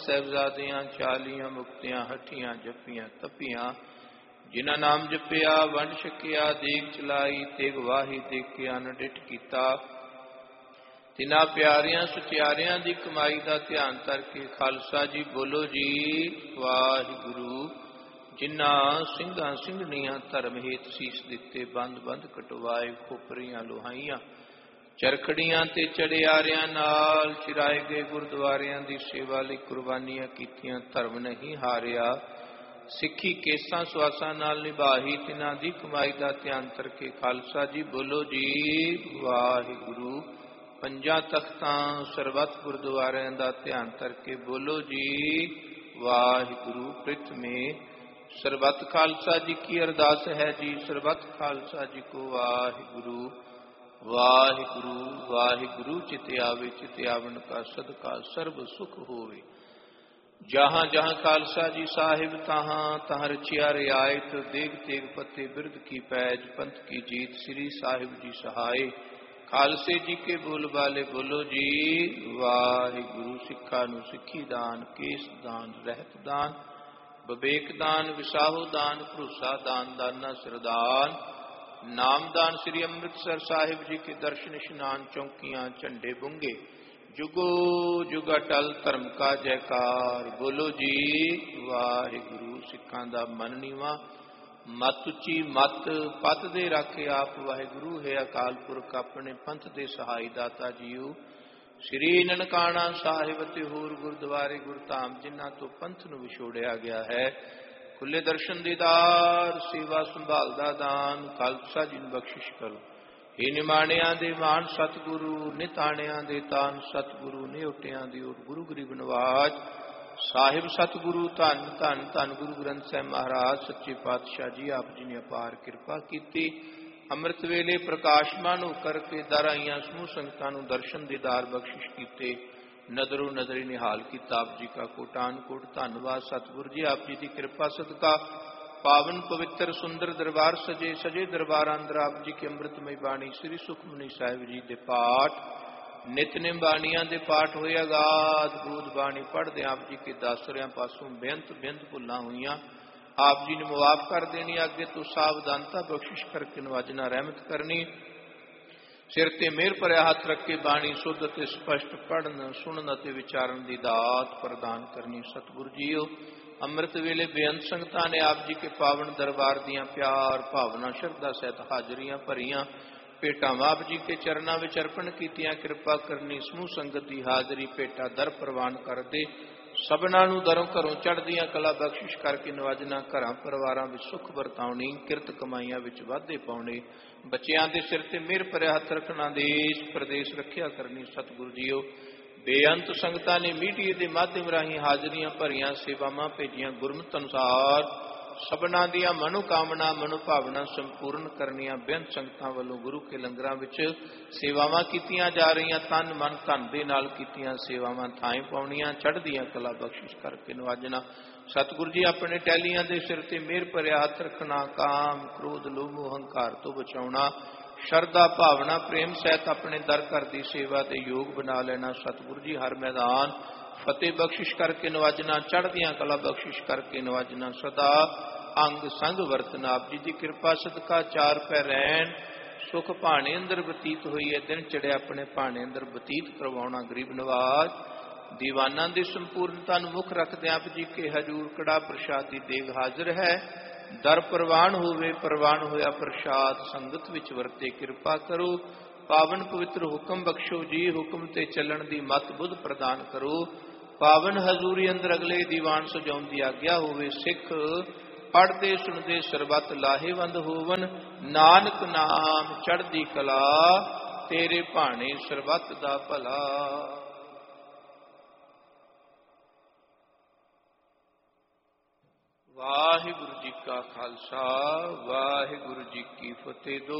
ਸਾਹਿਬਜ਼ਾਦਿਆਂ 40 ਮੁਕਤਿਆਂ ਹੱਠੀਆਂ ਜੱਪੀਆਂ ਤਪੀਆਂ। ਜਿਨ੍ਹਾਂ ਨਾਮ ਜਪਿਆ ਵੰਡ ਛਕਿਆ, ਦੇਗ ਚਲਾਈ ਤੇਗ ਵਾਹੀ ਦੇਖਿਆ ਨ ਡਿਠ ਕੀਤਾ। ਤਿਨਾਂ ਪਿਆਰਿਆਂ ਸੁਚਿਆਰਿਆਂ ਦੀ ਕਮਾਈ ਦਾ ਧਿਆਨ ਧਰ ਕੇ ਖਾਲਸਾ ਜੀ ਬੋਲੋ ਜੀ ਵਾਹਿਗੁਰੂ। ਜਿਨ੍ਹਾਂ ਸਿੰਘਾਂ ਸਿੰਘਣੀਆਂ ਧਰਮ ਹੇਤ ਸੀਸ ਦਿੱਤੇ, ਬੰਦ ਬੰਦ ਕਟਵਾਏ, ਖੋਪਰੀਆਂ ਲੋਹਾਈਆਂ ਚਰਖੜੀਆਂ ਤੇ ਚੜਿਆਰਿਆਂ ਨਾਲ ਚਿਰਾਏ ਗਏ, ਗੁਰਦੁਆਰਿਆਂ ਦੀ ਸੇਵਾ ਲਈ ਕੁਰਬਾਨੀਆਂ ਕੀਤੀਆਂ, ਧਰਮ ਨਹੀਂ ਹਾਰਿਆ, ਸਿੱਖੀ ਕੇਸਾਂ ਸੁਆਸਾਂ ਨਾਲ ਨਿਭਾਈ। ਤਿਨਾਂ ਦੀ ਕਮਾਈ ਦਾ ਧਿਆਨ ਧਰ ਕੇ ਖਾਲਸਾ ਜੀ ਬੋਲੋ ਜੀ ਵਾਹਿਗੁਰੂ। ਪੰਜਾਂ ਤਖਤਾਂ ਸਰਬੱਤ ਗੁਰਦੁਆਰਿਆਂ ਦਾ ਧਿਆਨ ਧਰ ਕੇ ਬੋਲੋ ਜੀ ਵਾਹਿਗੁਰੂ। ਪ੍ਰਿਥਮੇ ਸਰਬੱਤ ਖਾਲਸਾ ਜੀ ਕੀ ਅਰਦਾਸ ਹੈ ਜੀ, ਸਰਬੱਤ ਖਾਲਸਾ ਜੀ ਕੋ ਵਾਹਿਗੁਰੂ। ਵਾਹਿਗੁਰੂ ਵਾਹਿਗੁਰੂ ਚਿਤ ਆਵੇ, ਚਿਤ ਆਵਣ ਕਾ ਸਦਕਾ ਸਰਬ ਸੁਖ ਹੋਵੇ। ਜਹਾਂ ਜਹਾਂ ਖਾਲਸਾ ਜੀ ਸਾਹਿਬ, ਤਹਾਂ ਤਹਾਂ ਰਚਿਆ ਰਿਆਇਤ, ਦੇਗ ਤੇਗ ਪਤੇ ਬਿਰਧ ਕੀ ਪੈਜ, ਪੰਥ ਕੀ ਜੀਤ, ਸ੍ਰੀ ਸਾਹਿਬ ਜੀ ਸਹਾਏ। ਖਾਲਸੇ ਜੀ ਕੇ ਬੋਲ ਬਾਲੇ ਬੋਲੋ ਜੀ ਵਾਹਿਗੁਰੂ। ਸਿੱਖਾਂ ਨੂੰ ਸਿੱਖੀ ਦਾਨ, ਕੇਸ ਦਾਨ, ਰਹਿਤ ਦਾਨ, ਵਿਵੇਕ ਦਾਨ, ਵਿਸਾਹੋ ਦਾਨ, ਭਰੋਸਾ ਦਾਨ, ਦਾਨਾ ਸਰਦਾਨ, ਨਾਮਦਾਨ। ਸ੍ਰੀ ਅੰਮ੍ਰਿਤਸਰ ਸਾਹਿਬ ਜੀ ਕੇ ਦਰਸ਼ਨ ਇਸ਼ਨਾਨ, ਚੌਂਕੀਆਂ ਝੰਡੇ ਬੁੰਗੇ, ਜੁਗੋ ਜੁਗ ਅਟਲ ਧਰਮ ਕਾ ਜੈਕਾਰ, ਬੋਲੋ ਜੀ ਵਾਹਿਗੁਰੂ। ਸਿੱਖਾਂ ਦਾ ਮਨ ਨੀਵਾਂ, ਮਤ ਉੱਚੀ, ਮਤ ਪੱਤ ਦੇ ਰਾਖੇ ਆਪ ਵਾਹਿਗੁਰੂ ਹੈ। ਅਕਾਲ ਪੁਰਖ ਆਪਣੇ ਪੰਥ ਦੇ ਸਹਾਈ ਦਾਤਾ ਜੀਓ। ਸ੍ਰੀ ਨਨਕਾਣਾ ਸਾਹਿਬ ਤੇ ਹੋਰ ਗੁਰਦੁਆਰੇ ਗੁਰਧਾਮ ਜਿਨ੍ਹਾਂ ਤੋਂ ਪੰਥ ਨੂੰ ਵਿਛੋੜਿਆ ਗਿਆ ਹੈ, ਖੁੱਲੇ ਦਰਸ਼ਨ ਦੀਦਾਰ, ਸੇਵਾ ਸੰਭਾਲ ਦਾ ਦਾਨ ਖਾਲਸਾ ਜੀ ਨੂੰ ਬਖਸ਼ਿਸ਼ ਕਰੋ। ਇਹ ਨਿਮਾਣਿਆਂ ਦੇ ਮਾਣ ਸਤਿਗੁਰੂ, ਨਿਤਾਣਿਆਂ ਦੇ ਤਾਨ ਸਤਿਗੁਰੂ, ਨਿਉਟਿਆਂ ਦੀ ਓਟ ਗੁਰੂ ਗਰੀਬ ਨਵਾਜ ਸਾਹਿਬ ਸਤਿਗੁਰੂ। ਧੰਨ ਧੰਨ ਧੰਨ ਗੁਰੂ ਗ੍ਰੰਥ ਸਾਹਿਬ ਮਹਾਰਾਜ ਸੱਚੇ ਪਾਤਸ਼ਾਹ ਜੀ, ਆਪ ਜੀ ਨੇ ਅਪਾਰ ਕਿਰਪਾ ਕੀਤੀ। ਅੰਮ੍ਰਿਤ ਵੇਲੇ ਪ੍ਰਕਾਸ਼ਮਾਨ ਹੋ ਕਰਕੇ ਦਰ ਆਈਆਂ ਸਮੂਹ ਸੰਗਤਾਂ ਨੂੰ ਦਰਸ਼ਨ ਦੀਦਾਰ ਬਖਸ਼ਿਸ਼ ਕੀਤੇ, ਨਦਰੋ ਨਦਰੀ ਨਿਹਾਲ ਕੀਤਾ। ਆਪ ਜੀ ਕਾ ਕੋਟਾਨ ਕੋਟ ਧੰਨਵਾਦ ਸਤਿਗੁਰੂ ਜੀ। ਆਪ ਜੀ ਦੀ ਕਿਰਪਾ ਸਦਕਾ ਪਾਵਨ ਪਵਿੱਤਰ ਸੁੰਦਰ ਦਰਬਾਰ ਸਜੇ ਸਜੇ ਦਰਬਾਰਾਂ ਅੰਦਰ ਆਪ ਜੀ ਕੀ ਅੰਮ੍ਰਿਤਮਈ ਬਾਣੀ ਸ੍ਰੀ ਸੁਖਮਨੀ ਸਾਹਿਬ ਜੀ ਦੇ ਪਾਠ, ਨਿਤਨੇਮ ਬਾਣੀਆਂ ਦੇ ਪਾਠ ਹੋਏ। ਅਗਾਧ ਬੂਧ ਬਾਣੀ ਪੜ੍ਹਦੇ ਆਪ ਜੀ ਕੇ ਦਾਸਰਿਆਂ ਪਾਸੋਂ ਬੇਅੰਤ ਬੇਅੰਤ ਭੁੱਲਾਂ ਹੋਈਆਂ, ਆਪ ਜੀ ਨੇ ਮੁਆਫ ਕਰ ਦੇਣੀ। ਅੱਗੇ ਤੋਂ ਸਾਵਧਾਨਤਾ ਬਖਸ਼ਿਸ਼ ਕਰਕੇ ਨਵਾਜਣਾ ਰਹਿਮਤ ਕਰਨੀ। ਸਿਰ ਤੇ ਮਿਹਰ ਭਰਿਆ ਹੱਥ ਰੱਖ ਕੇ ਬਾਣੀ ਸੁੱਧ ਅਤੇ ਸਪਸ਼ਟ ਪੜ੍ਹਨ ਸੁਣਨ ਅਤੇ ਵਿਚਾਰਨ ਦੀ ਦਾਤ ਪ੍ਰਦਾਨ ਕਰਨੀ। ਸਤਿਗੁਰੂ ਜੀਓ, ਅੰਮ੍ਰਿਤ ਵੇਲੇ ਬੇਅੰਤ ਸੰਗਤਾਂ ਨੇ ਆਪ ਜੀ ਕੇ ਪਾਵਨ ਦਰਬਾਰ ਦੀਆਂ ਪਿਆਰ ਭਾਵਨਾ ਸ਼ਰਧਾ ਸਹਿਤ ਹਾਜ਼ਰੀਆਂ ਭਰੀਆਂ, ਭੇਟਾਂ ਆਪ ਜੀ ਕੇ ਚਰਨਾਂ ਵਿੱਚ ਅਰਪਣ ਕੀਤੀਆਂ। ਕਿਰਪਾ ਕਰਨੀ ਸਮੂਹ ਸੰਗਤ ਦੀ ਹਾਜ਼ਰੀ ਭੇਟਾ ਦਰ ਪ੍ਰਵਾਨ ਕਰਦੇ, ਸਭਨਾਂ ਨੂੰ ਦਰੋਂ ਘਰੋਂ ਚੜ੍ਹਦੀਆਂ ਕਲਾ ਬਖਸ਼ਿਸ਼ ਕਰਕੇ ਨਵਾਜਣਾ, ਘਰਾਂ ਪਰਿਵਾਰਾਂ ਵਿੱਚ ਸੁੱਖ ਵਰਤਾਉਣੀ, ਕਿਰਤ ਕਮਾਈਆਂ ਵਿੱਚ ਵਾਧੇ ਪਾਉਣੇ, ਬੱਚਿਆਂ ਦੇ ਸਿਰ ਤੇ ਮਿਹਰ ਭਰਿਆ ਹੱਥ ਰੱਖਣਾ, ਦੇਸ਼ ਪ੍ਰਦੇਸ਼ ਰੱਖਿਆ ਕਰਨੀ। ਸਤਿਗੁਰੂ ਜੀਓ, ਬੇਅੰਤ ਸੰਗਤਾਂ ਨੇ ਮੀਡੀਏ ਦੇ ਮਾਧਿਅਮ ਰਾਹੀਂ ਹਾਜ਼ਰੀਆਂ ਭਰੀਆਂ, ਸੇਵਾਵਾਂ ਭੇਜੀਆਂ ਗੁਰਮਤਿ ਅਨੁਸਾਰ, ਸਭਨਾਂ ਦੀਆਂ ਮਨੋਕਾਮਨਾ ਮਨੋਭਾਵਨਾ ਸੰਪੂਰਨ ਕਰਨੀਆਂ। ਬੇਅੰਤ ਸੰਗਤਾਂ ਵੱਲੋਂ ਗੁਰੂ ਕੇ ਲੰਗਰਾਂ ਵਿੱਚ ਸੇਵਾਵਾਂ ਕੀਤੀਆਂ ਜਾ ਰਹੀਆਂ, ਤਨ ਮਨ ਧਨ ਦੇ ਨਾਲ ਕੀਤੀਆਂ ਸੇਵਾਵਾਂ ਥਾਂਏ ਪਾਉਣੀਆਂ, ਚੜ੍ਹਦੀਆਂ ਕਲਾ ਬਖਸ਼ਿਸ਼ ਕਰਕੇ ਨਵਾਜਣਾ। ਸਤਿਗੁਰੂ ਜੀ, ਆਪਣੇ ਟਹਿਲੀਆਂ ਦੇ ਸਿਰ ਤੇ ਮਿਹਰ ਭਰਿਆ ਹੱਥ ਰੱਖਣਾ, ਕਾਮ ਕ੍ਰੋਧ ਲੋਭ ਹੰਕਾਰ ਤੋਂ ਬਚਾਉਣਾ, ਸ਼ਰਧਾ ਭਾਵਨਾ ਪ੍ਰੇਮ ਸਹਿਤ ਆਪਣੇ ਦਰ ਘਰ ਦੀ ਸੇਵਾ ਦੇ ਯੋਗ ਬਣਾ ਲੈਣਾ। ਸਤਿਗੁਰੂ ਜੀ, ਹਰ ਮੈਦਾਨ ਫਤਿਹ ਬਖਸ਼ਿਸ਼ ਕਰਕੇ ਨਵਾਜਣਾ, ਚੜ੍ਹਦੀਆਂ ਕਲਾ ਬਖਸ਼ਿਸ਼ ਕਰਕੇ ਨਵਾਜਣਾ, ਸਦਾ ਅੰਗ ਸੰਗ ਵਰਤਨਾ। ਆਪ ਜੀ ਦੀ ਕਿਰਪਾ ਸਦਕਾ ਚਾਰ ਪੈ ਰਹਿਣ, ਸੁਖ ਭਾਣੇ ਅੰਦਰ ਬਤੀਤ ਹੋਈ ਹੈ। ਦਿਨ ਚੜਿਆ ਆਪਣੇ ਭਾਣੇ ਅੰਦਰ ਬਤੀਤ ਕਰਵਾਉਣਾ। ਗਰੀਬ ਨਵਾਜ ਦੀਵਾਨਾਂ ਦੀ ਸੰਪੂਰਨਤਾ ਨੂੰ ਮੁੱਖ ਰੱਖਦੇ ਆਪ ਜੀ ਕੇ ਹਜੂਰ ਕੜਾ ਪ੍ਰਸ਼ਾਦ ਦੀ ਦੇਗ ਹਾਜ਼ਰ ਹੈ। ਦਰ ਪ੍ਰਵਾਨ ਹੋਵੇ, ਪ੍ਰਵਾਨ ਹੋਇਆ ਪ੍ਰਸ਼ਾਦ ਸੰਗਤ ਵਿੱਚ ਵਰਤੇ। ਕਿਰਪਾ ਕਰੋ, ਪਾਵਨ ਪਵਿੱਤਰ ਹੁਕਮ ਬਖਸ਼ੋ ਜੀ, ਹੁਕਮ ਤੇ ਚੱਲਣ ਦੀ ਮਤ ਬੁੱਧ ਪ੍ਰਦਾਨ ਕਰੋ। ਪਾਵਨ ਹਜ਼ੂਰੀ ਅੰਦਰ ਅਗਲੇ ਦੀਵਾਨ ਸਜਾਉਣ ਦੀ ਆਗਿਆ ਹੋਵੇ। ਸਿੱਖ ਪੜ੍ਹਦੇ ਸੁਣਦੇ ਸਰਬੱਤ ਲਾਹੇਵੰਦ ਹੋਵਨ। ਨਾਨਕ ਨਾਮ ਚੜ੍ਹਦੀ ਕਲਾ, ਤੇਰੇ ਭਾਣੇ ਸਰਬੱਤ ਦਾ ਭਲਾ। ਵਾਹਿਗੁਰੂ ਜੀ ਕਾ ਖਾਲਸਾ, ਵਾਹਿਗੁਰੂ ਜੀ ਕੀ ਫਤਿਹ।